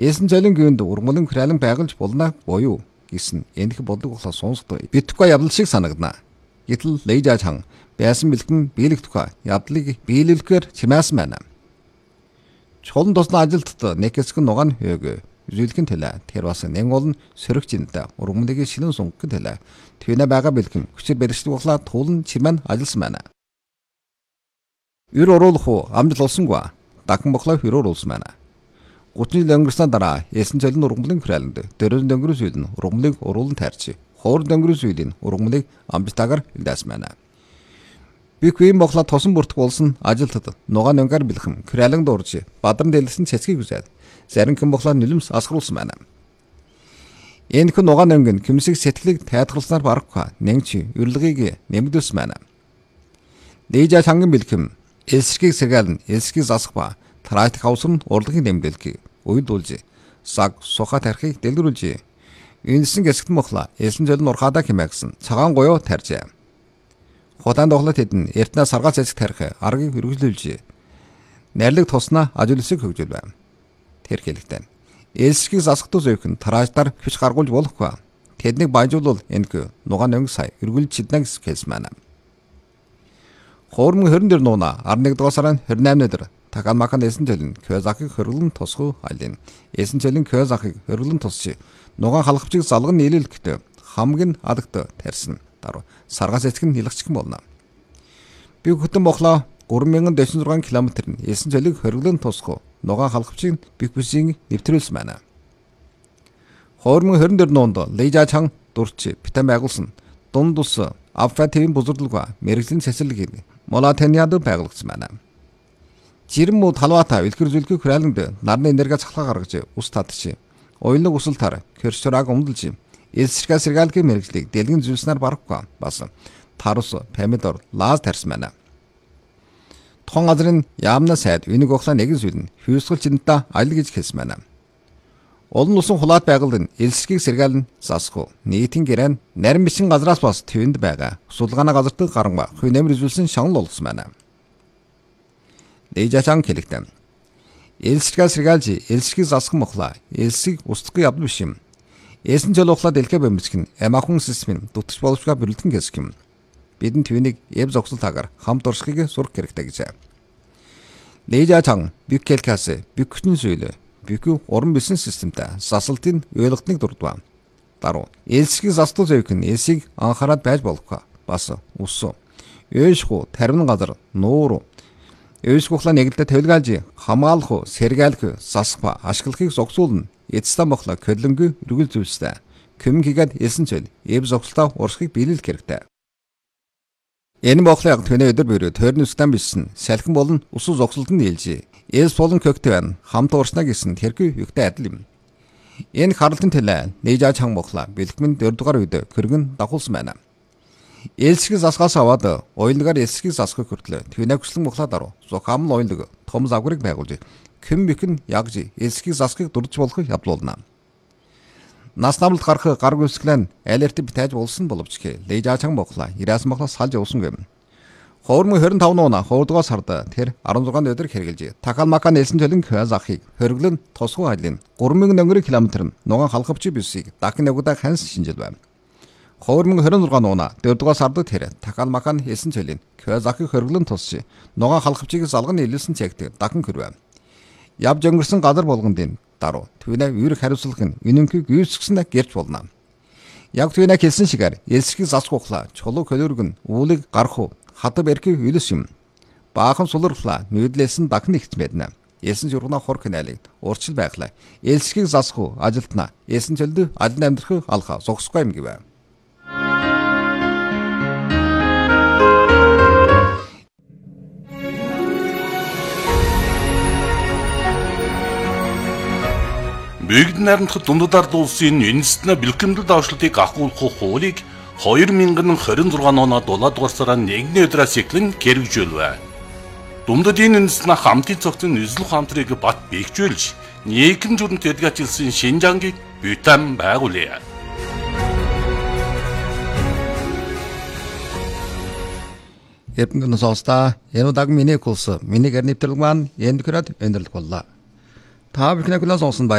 Эсэн золин гүнд урмалын хүрээлэн байгуулж болно буюу гэсэн энэх бодлого болохоо сонсдог. Битгэхгүй явдал шиг санагдана. Гэтэл Лейжа Чан байсан бэлтгэн биелэх тухай явдлыг биелүүлэхээр чимээсэн байна. Чулан тусна ажилтд нэкэсгэн нугаан хөөгөө үзүүлэхин төлөө тэр бас нэг олон сөрөгч интэй урмалыг шинэн сунгах төлөө төвнэ байгаа бэлгэн хүчээр бэрхшдэг болохоо туулан чимэн ажилсан байна. Ür оруулах уу амжилт олсонгүй дахин бохлоо хөр оруулсан байна. 30 жил өнгөрсөний дараа эсэн золин ургамлын хүрээлэнд дөрөв дөнгөрөөс үйл нь ургамлыг уруулан тайрч хоор дөнгөрөөс үйл нь ургамлыг амжилтаагаар илдээсэн байна. Биквийн бохлоо тосон бүртг болсон ажилтад нугаан өнгээр бэлхэм хүрээлэн дуурж бадран дэлгэсэн цэцгийг үзээд зарим хэн бохлоо нөлөмс асгаруулсан байна. Энэ хүн нугаан өнгөн кимсэг сэтгэлийг тайлбарласнаар барахгүй нэгч урилгыг нэмэгдүүлсэн байна. Лейжа Чангийн бэлхэм элсэргийг сэргаална элсэргийг засах ба трайтик хавсрын урлагийг нэмэгдүүлэх уйлдуулж саг суха тархийг дэлгэрүүлж энэсэн гэсгэн мохлоо эсэн золин урхаада хэмээгсэн цагаан гоёо тарьжээ. Худаан дохлот хэдэн эртнээ саргаал цэцэг тарих аргийг хөргөжлүүлж найрлаг туснаа ажил үсэг хөгжүүл байна. Тэр хэлэхдээ элсэргийг засахдуу зөөхөн трааждаар хүч гаргуулж болохгүй. Тэднийг баяжуулвал энэгүй нугаан өнгө сая эргүүлж чиднэ гэсэн байна. Хоормон 24 нууна 11 дугаар сарын 28-ны өдөр Такалмакан эсэн золин Кёзакийг хөргөлн тусгуу айлын. Эсэн золин Кёзакийг хөргөлн тусч нугаан халахчиг залган нийлүүлэхдээ хамгийн адагт тарьсан. Дараа саргаас эцэг нь нилгчгэн болно. Би хөтөн бохлоо 3406 км эсэн золиг хөргөлн тусгуу нугаан халахчиг бих бүсийн нэвтрүүлсэн байна. Хоормон 24 нуунд Лейжа Чан дурч битэн байгуулсан дунд ус Аффативын бузурдлага мэрэгжлийн цэцэрлэг Молатениад байгуулагдсан байна. Жирэн муу талвата үлгэр зүлгийг хүрээлэнд нарны энерги цахлаа гаргаж ус татчих. Уйлаг усал тар кэрчраг өмдөлж элсэргээ сэргаалгийн мэрэгжлийг дэлгэн зүйлснээр барахгүй бас тарус помидор лаз тарьсан байна. Тухайн газрын яамна сайд үнийг охлаа нэгэн зүйл нь хүйсгэл чиндээ аялал гэж хэлсэн байна. Олон улсын хулаад байгууллагын элсэргийг сэргаална засахгүй нийтийн гэрэн нарийн бичин газраас бас твэнд байгаа судалгааны газарт гаранга хувь нэмэр үзүүлсэн шагнал олгосон байна. Лейжа Чан хэлэхдээ элсэргээ сэргаалж элсэргийг засах мохлаа элсийг устгах явдал биш юм. Эсэн жол ухлаа дэлхэ бэмжих нь амахан системийн дутгч боловчга бүрэлдэхүүн гэсэн юм. Бидэнд түүнийг эв зогсолтойгоор хамт урсхийг сурах хэрэгтэй гэж. Лейжа Чан бикэлкас бикүтэн зүйл бикү уран бисэн системтэй засалтын ойлгохныг дурдваа. Дараа элсэргийг застуу зэвх нь элсийг анхаарал байж болохгүй. Бас ус өөшхүү тарвин газар нуур өөшхүүхлаа нэгэлдэ төлгөөлж хамгаалах сэргаалах засах ашиглахыг зогсуулна. Эцэстэн бохлоо көлөнгө үргэл зүйлстэй көмөн хийгээд элсэн зүйл эв зогсолтоо урсхийг биелүүлэх хэрэгтэй. Энэ бохлоо яг төвнө өдөр бөрөө тойрны үстэн бичсэн салхин болон усуу зогсолтод нийлж элс болон kökтэй байна хамт уурснаа гэсэн тэрхүү югтай адил юм. Энэ харалтын төлөө Лейжа Чан бохлоо бэлтгэн 4 дугаар үед көргөн дагуулсан байна. Элсэргийг засгаас аваад уйлгаар элсэргийг засахыг хүртлээ төвнө хүслэн бохлоо даруй зохаам уйлг том загварыг байгуулж Кэм бикэн ягж элсэргийг засахыг дурдж болохыг явуулна. Нас намлалт гарах гарг үсгэлэн алерт битэж болсон боловч Лейжа Чан бохлоо ирээс бохлоо салж явуулсан гэм. Хоормон 25 нууна 2 дугаар сард тэр 16 өдөр хэрэгжилж Такалмакан элсэн золин Кёзакийг хөргөлн тосгоо айлын 3000 км нугаан халахвч бисийг дахин нэгудаа ханс шинжил байна. Хоормон 26 нууна 4 дугаар сард тэр Такалмакан элсэн золин Кёзакийг хөргөлн тосч нугаан халахвчийг залган нийлүүлсэн цэгт дахин хөрвэ. Явж өнгөрсөн газар болгондын даруй түүнээ үүрэг хариуцлах нь үнэнхийг үүсгэснэ гэрч болно. Яг түүнээ хэлсэн шигээр элсэргийг засах ухлаа чулуу көлөрг нь үүлэг гарах уу хатав эрхийг үлэс юм. Баахан сулрахлаа нүүдлээсэн дахин ихц мэднэ. Элсэн жургана хор каналыг урчил байглаа. Элсэргийг засах уу ажилтнаа. Элсэн чөлдө ажил амьдрахыг алхаа зогсохгүй юм гэвэ. Бүгд найрамдах дундад улсын үндэстэн бэлгэмдэл давшлтыг ахгүйх хуулийг 2026 оноо 7 дугаар сарын 1-ний өдрөөс эхлэн хэрэгжүүлвэ. Дундадын үндэстэн хамтын цогцын эзлэх хамтрыг бат бэхжүүлж, нийгэм жүрэнд эдгэжүүлсэн Шинжангийг бүтэн байгуулъя. Эрдэнэ сонсоо энэ удааг миний курс миний гэр нэвтрүүлэг маань энд хүрээд өндөрлөх боллоо. Та бүхний класс сонсон